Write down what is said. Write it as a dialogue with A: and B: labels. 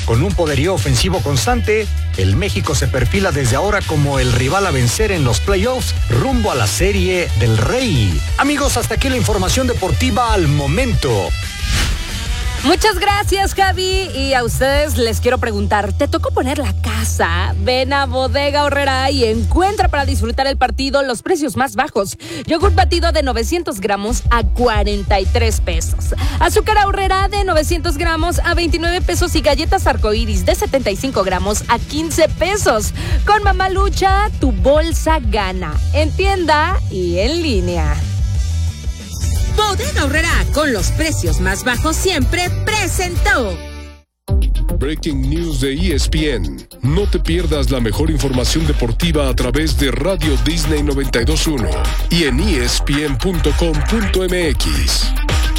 A: Con un poderío ofensivo constante, el México se perfila desde ahora como el rival a vencer en los playoffs rumbo a la Serie del Rey. Amigos, hasta aquí la información deportiva al momento.
B: Muchas gracias, Javi. Y a ustedes les quiero preguntar, ¿te tocó poner la casa? Ven a Bodega Aurrerá y encuentra para disfrutar el partido los precios más bajos. Yogur batido de 900 gramos a 43 pesos. Azúcar Aurrerá de 900 gramos a 29 pesos y galletas arcoíris de 75 gramos a 15 pesos. Con Mamalucha, tu bolsa gana. En tienda y en línea.
C: Bodega Aurrerá, con los precios más bajos siempre, presentó.
D: Breaking News de ESPN. No te pierdas la mejor información deportiva a través de Radio Disney 92.1 y en ESPN.com.mx.